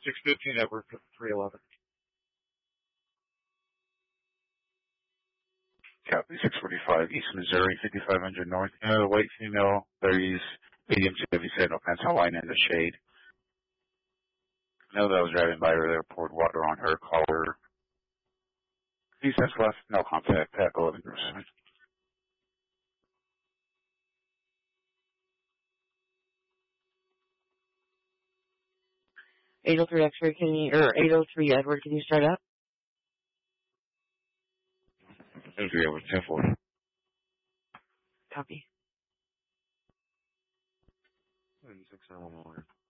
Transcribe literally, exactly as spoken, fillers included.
six fifteen Edward, three eleven. Copy, six forty-five East Missouri, fifty-five hundred North. Uh, white female, thirties, medium Chevy Sentinel, pencil line in the shade. Know that I was driving by her there, poured water on her, called her. He says left, no contact, pack eleven percent. eight oh three X-ray, can you, or eight oh three Edward, can you start up? eight oh three Edward, ten four. Copy. six Illinois.